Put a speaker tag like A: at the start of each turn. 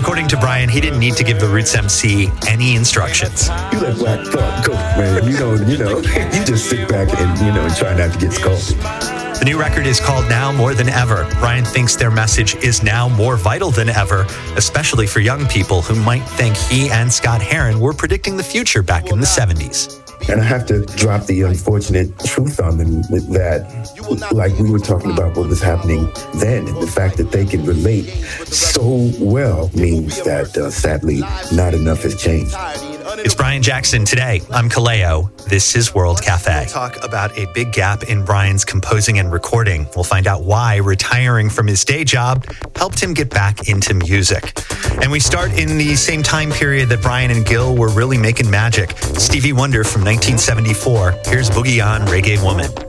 A: According to Brian, he didn't need to give the Roots MC any instructions.
B: You let Black Thought go, man. You just sit back and try not to get scolded.
A: The new record is called Now More Than Ever. Brian thinks their message is now more vital than ever, especially for young people who might think he and Scott Heron were predicting the future back in the 70s.
B: And I have to drop the unfortunate truth on them that, like we were talking about what was happening then, and the fact that they can relate so well means that, sadly, not enough has changed.
A: It's Brian Jackson today. I'm Kaleo. This is World Cafe. We'll talk about a big gap in Brian's composing and recording. We'll find out why retiring from his day job helped him get back into music. And we start in the same time period that Brian and Gil were really making magic. Stevie Wonder from 1974. Here's Boogie On Reggae Woman.